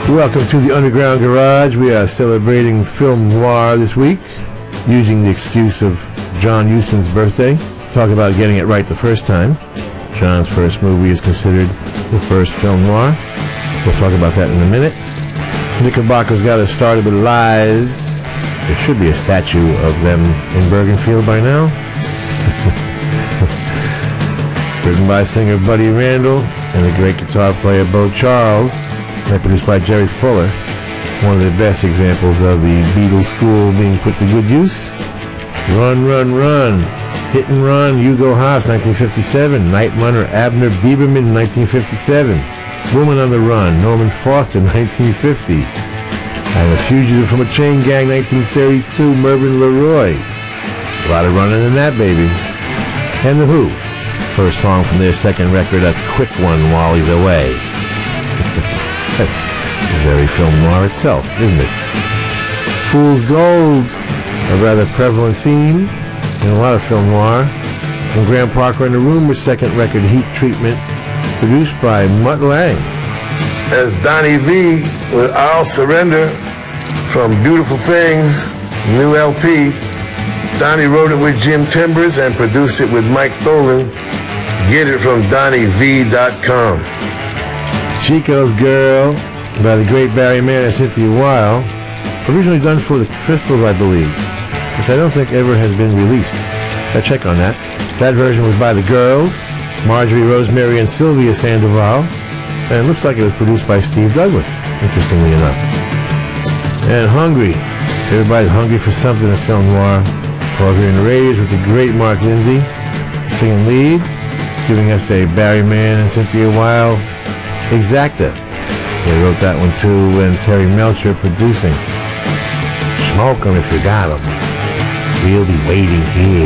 Welcome to the Underground Garage. We are celebrating film noir this week, using the excuse of John Huston's birthday. Talk about getting it right the first time. John's first movie is considered the first film noir. We'll talk about that in a minute. Knickerbocker's got us started with Lies. There should be a statue of them in Bergenfield by now. Written by singer Buddy Randall and the great guitar player Bo Charles. And produced by Jerry Fuller. One of the best examples of the Beatles school being put to good use. Run, Run, Run. Hit and Run, Hugo Haas, 1957. Night Runner, Abner Bieberman, 1957. Woman on the Run, Norman Foster, 1950. And A Fugitive from a Chain Gang, 1932, Mervyn LeRoy. A lot of running in that, baby. And The Who. First song from their second record, A Quick One While He's Away. That's very film noir itself, isn't it? Fool's Gold, a rather prevalent theme in a lot of film noir. From Graham Parker and the Rumors' second record, Heat Treatment, produced by Mutt Lange. As Donnie V with I'll Surrender from Beautiful Things, new LP. Donnie wrote it with Jim Timbers and produced it with Mike Tholen. Get it from DonnieV.com. Chico's Girl by the great Barry Mann and Cynthia Weil, originally done for the Crystals, I believe, which I don't think ever has been released. I'll check on that. That version was by the Girls, Marjorie, Rosemary, and Sylvia Sandoval, and it looks like it was produced by Steve Douglas, interestingly enough. And Hungry. Everybody's hungry for something in film noir. Over here in the Raiders with the great Mark Lindsay singing lead, giving us a Barry Mann and Cynthia Weil Exacta. They wrote that one too, and Terry Melcher producing. Smoke 'em if you got 'em. We'll be waiting here.